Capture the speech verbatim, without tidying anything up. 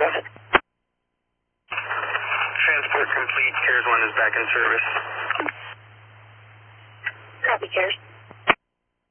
Transport complete. CARES one is back in service. Copy, CARES.